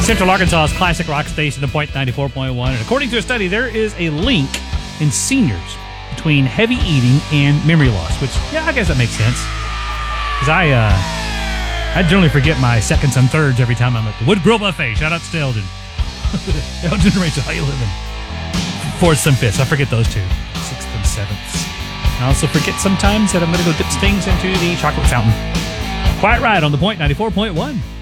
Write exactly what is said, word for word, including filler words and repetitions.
Central Arkansas's classic rock station, the Point ninety-four point one. And according to a study, there is a link in seniors between heavy eating and memory loss, which, yeah, I guess that makes sense. Because I, uh, I generally forget my seconds and thirds every time I'm at the Wood Grill Buffet. Shout out to Eldon. Eldon and Rachel, how you living? Fourths and fifths. I forget those two. Sixth and sevenths. I also forget sometimes that I'm going to go dip things into the chocolate fountain. Quiet Riot on the Point ninety-four point one.